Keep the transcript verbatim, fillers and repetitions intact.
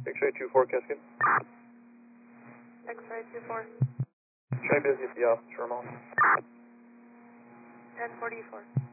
X-ray two four Cascade. X-ray two four. Try busy at the office for a moment. ten forty-four.